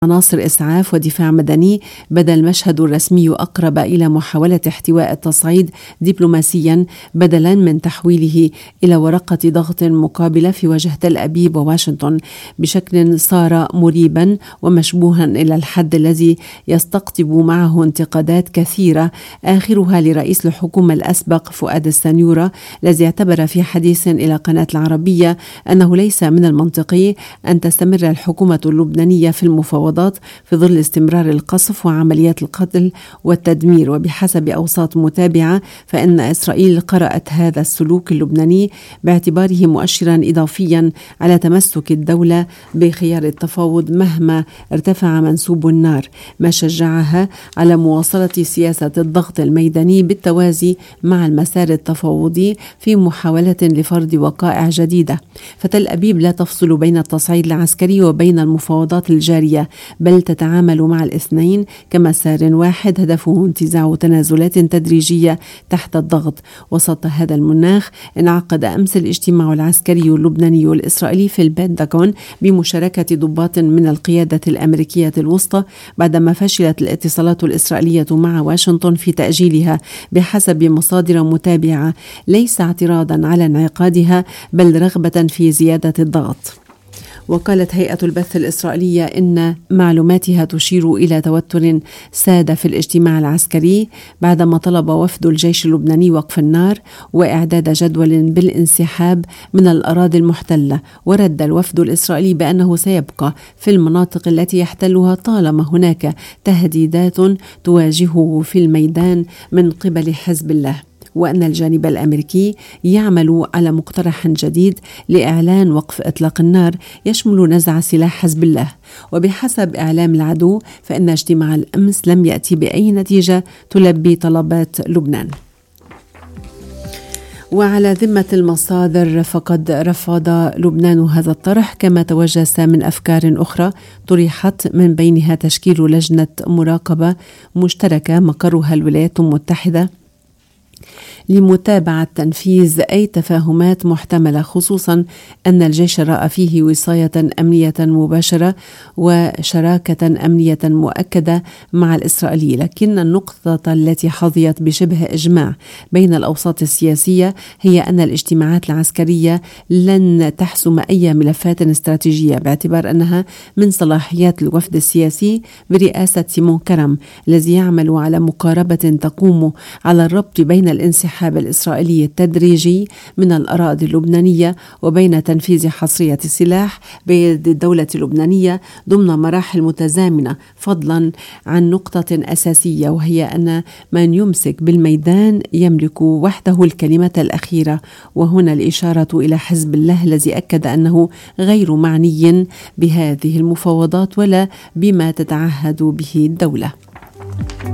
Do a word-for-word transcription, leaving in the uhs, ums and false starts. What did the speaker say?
عناصر إسعاف ودفاع مدني، بدا المشهد الرسمي أقرب إلى محاولة احتواء التصعيد دبلوماسيا بدلا من تحويله إلى ورقة ضغط مقابلة في وجه تل أبيب وواشنطن بشكل صار مريبا ومشبوها إلى الحد الذي يستقطب معه انتقادات كثيرة، آخرها لرئيس الحكومة الأسبق فؤاد السنيورة، الذي اعتبر في حديث إلى قناة العربية أنه ليس من المنطقي أن تستمر الحكومة اللبنانية في المفاوضات في ظل استمرار القصف وعمليات القتل والتدمير. وبحسب أوساط متابعة فإن إسرائيل قرأت هذا السلوك اللبناني باعتباره مؤشرا إضافيا على تمسك الدولة بخيار التفاوض مهما ارتفع منسوب النار، ما شجعها على مواصلة سياسة الضغط الميداني بالتوازي مع المسار التفاوضي في محاولة لفرض وقائع جديدة. فتل أبيب لا تفصل بين التصعيد العسكري وبين المفاوضات الجارية، بل تتعامل مع الاثنين كمسار واحد هدفه انتزاع تنازلات تدريجية تحت الضغط. وسط هذا المناخ انعقد أمس الاجتماع العسكري اللبناني والإسرائيلي في البنتاغون بمشاركة ضباط من القيادة الأمريكية الوسطى بعدما فشلت الاتصالات الإسرائيلية مع واشنطن في تأجيلها بحسب مصادر متابعة، ليس اعتراضا على انعقادها بل رغبة في زيادة الضغط. وقالت هيئة البث الإسرائيلية إن معلوماتها تشير إلى توتر ساد في الاجتماع العسكري بعدما طلب وفد الجيش اللبناني وقف النار وإعداد جدول بالانسحاب من الأراضي المحتلة. ورد الوفد الإسرائيلي بأنه سيبقى في المناطق التي يحتلها طالما هناك تهديدات تواجهه في الميدان من قبل حزب الله، وأن الجانب الأمريكي يعمل على مقترح جديد لإعلان وقف إطلاق النار يشمل نزع سلاح حزب الله. وبحسب إعلام العدو فإن اجتماع الأمس لم يأتي بأي نتيجة تلبي طلبات لبنان. وعلى ذمة المصادر فقد رفض لبنان هذا الطرح، كما توجس من أفكار أخرى طرحت من بينها تشكيل لجنة مراقبة مشتركة مقرها الولايات المتحدة لمتابعة تنفيذ أي تفاهمات محتملة، خصوصا أن الجيش رأى فيه وصاية أمنية مباشرة وشراكة أمنية مؤكدة مع الإسرائيلي. لكن النقطة التي حظيت بشبه إجماع بين الأوساط السياسية هي أن الاجتماعات العسكرية لن تحسم أي ملفات استراتيجية، باعتبار أنها من صلاحيات الوفد السياسي برئاسة سيمون كرم الذي يعمل على مقاربة تقوم على الربط بين الانسحاب الإسرائيلي التدريجي من الأراضي اللبنانية وبين تنفيذ حصرية السلاح بيد الدولة اللبنانية ضمن مراحل متزامنة، فضلا عن نقطة أساسية وهي أن من يمسك بالميدان يملك وحده الكلمة الأخيرة، وهنا الإشارة إلى حزب الله الذي أكد أنه غير معني بهذه المفاوضات ولا بما تتعهد به الدولة.